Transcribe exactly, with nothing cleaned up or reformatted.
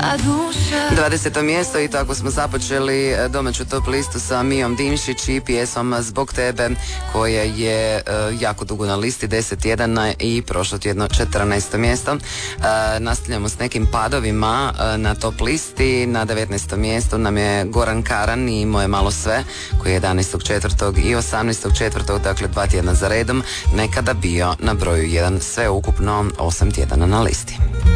dvadeseto mjesto i tako smo započeli domaću top listu sa Mijom Dimšić i pjesmom Zbog tebe koja je uh, jako dugo na listi, deset tjedana i prošlo tjedno četrnaesto mjesto. Uh, nastavljamo s nekim padovima uh, na top listi. Na devetnaestom mjestu nam je Goran Karan i Moje malo sve koji je jedanaestog četvrtog i osamnaestog četvrtog, dakle dva tjedna za redom nekada bio na broju jedan, sve ukupno osam tjedana na listi.